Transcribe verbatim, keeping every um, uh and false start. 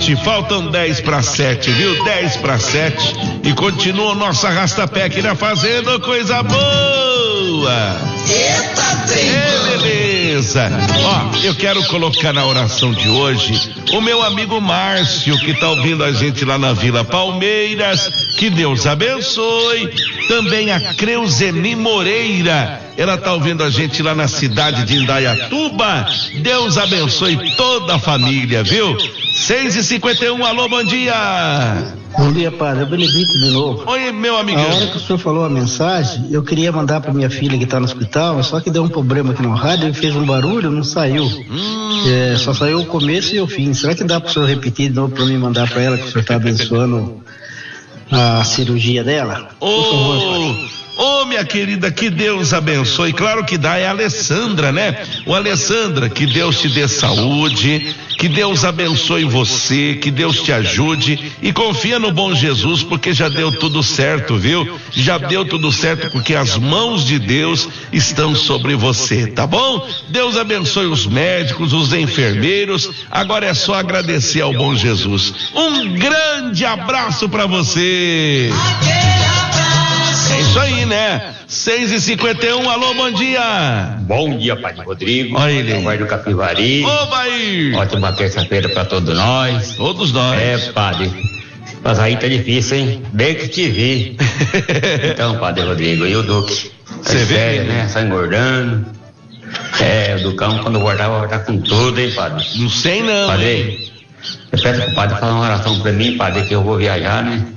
sete, faltam dez para sete, viu? dez para sete e continua o nosso arrastapé aqui na Fazenda, coisa boa. Eita, trem! É, beleza. Ó, eu quero colocar na oração de hoje o meu amigo Márcio, que tá ouvindo a gente lá na Vila Palmeiras, que Deus abençoe. Também a Creuzeni Moreira, ela tá ouvindo a gente lá na cidade de Indaiatuba. Deus abençoe toda a família, viu? seis e cinquenta e um, alô, bom dia. Bom dia, padre. É Benedito de novo. Oi, meu amigo. A hora que o senhor falou a mensagem, eu queria mandar para minha filha que está no hospital, só que deu um problema aqui no rádio, fez um barulho, não saiu. Hum. É, só saiu o começo e o fim. Será que dá para o senhor repetir de novo para mim mandar para ela que o senhor está abençoando a cirurgia dela? Ô, oh, oh, minha querida, que Deus abençoe. Claro que dá, é a Alessandra, né? O Alessandra, que Deus te dê saúde, que Deus abençoe você, que Deus te ajude e confia no bom Jesus, porque já deu tudo certo, viu? Já deu tudo certo porque as mãos de Deus estão sobre você, tá bom? Deus abençoe os médicos, os enfermeiros. Agora é só agradecer ao bom Jesus. Um grande abraço pra você. É isso aí, né? seis e cinquenta e um, alô, bom dia. Bom dia, Padre Rodrigo. Olha ele. Vai do Capivari. Ô, Bahia. Ótima terça-feira pra todos nós. Todos nós. É, Padre. Mas aí tá difícil, hein? Bem que te vi. Então, Padre Rodrigo, e o Duque? Você vê, sério, né? Só engordando. É, o Ducão, quando voltar, vai voltar com tudo, hein, Padre? Não sei não. Padre, eu peço pro Padre falar uma oração pra mim, Padre, que eu vou viajar, né?